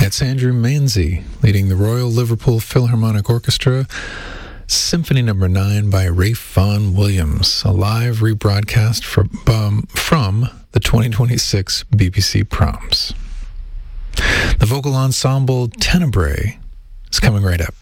It's Andrew Manzi leading the Royal Liverpool Philharmonic Orchestra, Symphony No. 9 by Ralph Vaughan Williams, a live rebroadcast from the 2026 BBC Proms. The vocal ensemble Tenebrae is coming right up.